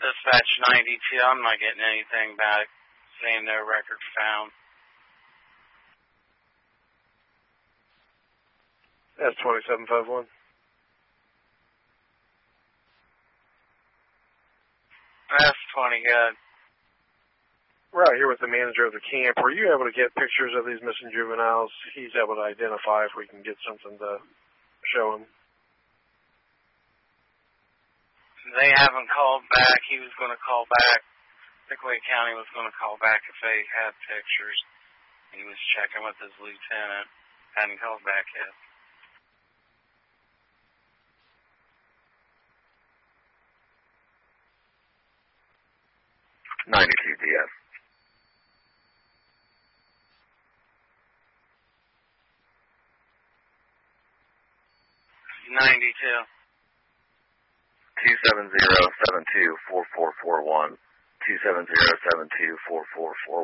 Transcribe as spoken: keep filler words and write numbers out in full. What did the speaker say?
Dispatch ninety-two, I'm not getting anything back saying no record found. That's twenty-seven five one. That's twenty, good. We're out here with the manager of the camp. Were you able to get pictures of these missing juveniles? He's able to identify if we can get something to show him. They haven't called back. He was going to call back. Pickaway County was going to call back if they had pictures. He was checking with his lieutenant. Hadn't called back yet. ninety-two D F. ninety-two. two seven zero seven two four four four one. two seven zero seven two four four four one.